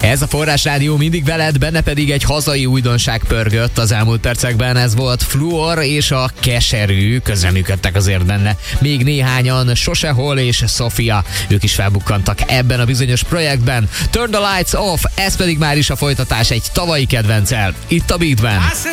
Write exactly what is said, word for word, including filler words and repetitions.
Ez a Forrásrádió mindig veled, benne pedig egy hazai újdonság pörgött az elmúlt percekben, ez volt Fluor és a Keserű, közreműködtek azért benne még néhányan, Sosehol és Sofia, ők is felbukkantak ebben a bizonyos projektben. Turn the Lights Off, ez pedig már is a folytatás egy tavalyi kedvenccel, itt a Beatben.